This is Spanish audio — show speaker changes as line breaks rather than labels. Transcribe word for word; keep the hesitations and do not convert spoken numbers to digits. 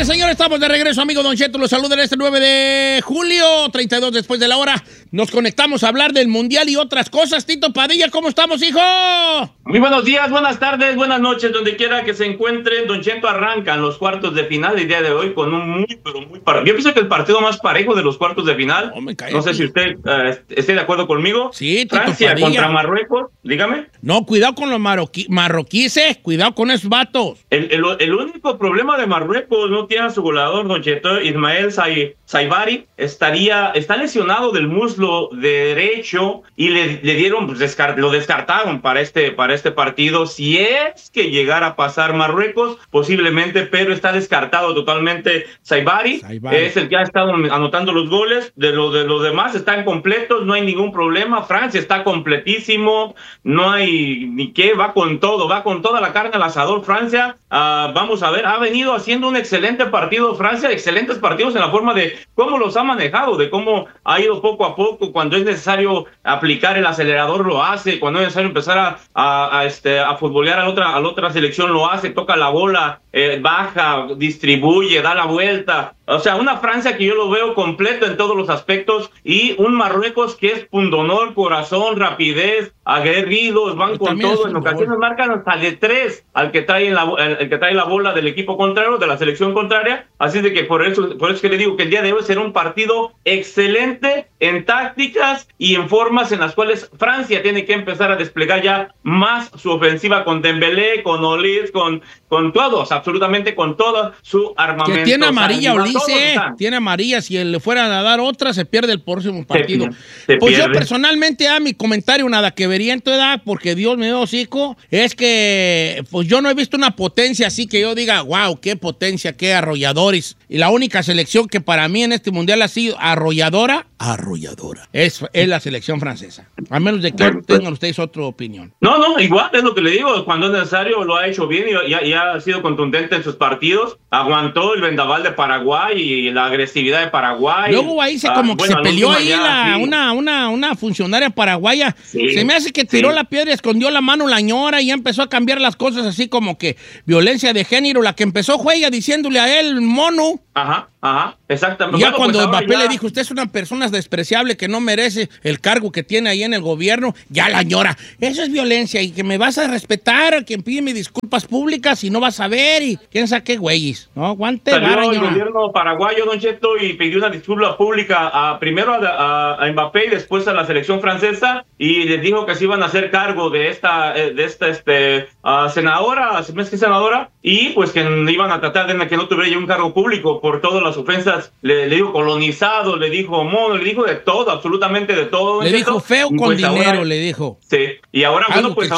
Señores, señores, estamos de regreso, amigo Don Cheto. Los saluda en este nueve de julio, treinta y dos después de la hora. Nos conectamos a hablar del Mundial y otras cosas. Tito Padilla, ¿cómo estamos, hijo?
Muy buenos días, buenas tardes, buenas noches, donde quiera que se encuentren. Don Cheto, arrancan los cuartos de final el día de hoy con un muy, pero muy parejo. Yo pienso que el partido más parejo de los cuartos de final.
Oh,
no sé si usted uh, esté de acuerdo conmigo.
Sí, Tito
Francia
Padilla.
contra Marruecos, dígame.
No, cuidado con los marroquí marroquíes, cuidado con esos vatos.
El, el, el único problema de Marruecos no tiene a su goleador, Don Cheto. Ismael Saibari estaría, está lesionado del muslo derecho y le, le dieron, pues, descart, lo descartaron para este, para este partido. Si es que llegara a pasar Marruecos, posiblemente, pero está descartado totalmente Saibari. Saibari. Es el que ha estado anotando los goles. De lo de los demás están completos, no hay ningún problema. Francia está completísimo, no hay ni qué, va con todo, va con toda la carne al asador Francia. Uh, vamos a ver, ha venido haciendo un excelente partido Francia, excelentes partidos en la forma de cómo los ha manejado, de cómo ha ido poco a poco. Cuando es necesario aplicar el acelerador lo hace, cuando es necesario empezar a, a, a, este, a futbolear a la otra, a la otra selección lo hace, toca la bola, eh, baja, distribuye, da la vuelta. O sea, una Francia que yo lo veo completo en todos los aspectos, y un Marruecos que es pundonor, corazón, rapidez, aguerridos, van con todo. En ocasiones marcan hasta de tres al que trae la, el que trae la bola del equipo contrario, de la selección contraria. Así de que por eso, por eso es que le digo que el día de hoy será un partido excelente en tácticas y en formas en las cuales Francia tiene que empezar a desplegar ya más su ofensiva con Dembélé, con Olise, con, con todos, absolutamente con todo su armamento.
Que tiene amarilla Olise, tiene amarilla. Si le fueran a dar otra, se pierde el próximo partido. Se, se pues pierde. Yo personalmente, a mi comentario nada que vería en tu edad, porque Dios me dio hocico, es que pues yo no he visto una potencia así que yo diga, wow, qué potencia, qué arrolladores. Y la única selección que para mí en este mundial ha sido arrolladora, arrolladora, es, es la selección francesa. A menos de que bueno, tengan pues, ustedes otra opinión.
No, no, igual es lo que le digo. Cuando es necesario lo ha hecho bien y, y, y ha sido contundente en sus partidos. Aguantó el vendaval de Paraguay y la agresividad de Paraguay.
Luego ahí se
ah,
como que
bueno,
se peleó ahí
ya,
la,
sí.
una, una, una funcionaria paraguaya.
Sí,
se me hace que tiró
sí.
la piedra y escondió la mano la ñora y ya empezó a cambiar las cosas así como que violencia de género. La que empezó Juega diciéndole a él mono.
Ajá, ajá, exactamente.
Y ya
bueno,
cuando
pues
Mbappé
ya...
le dijo, usted es una persona despreciable que no merece el cargo que tiene ahí en el gobierno, ya la ñora, eso es violencia y que me vas a respetar, que pídeme disculpas públicas y no vas a ver y quién sabe qué güeyes, ¿no? Aguante,
Salió
vara,
el
ñora.
gobierno paraguayo, Don Cheto, y pidió una disculpa pública a, primero a, a, a Mbappé y después a la selección francesa, y les dijo que se iban a hacer cargo de esta, de esta este, uh, senadora, ¿se me hace que senadora? Y pues que iban a tratar de que no tuviera ya un cargo público por todas las ofensas. Le, le dijo colonizado, le dijo mono, le dijo de todo, absolutamente de todo.
Le dijo feo con
pues
dinero,
ahora,
le dijo.
Sí, y ahora,
algo
bueno, pues
que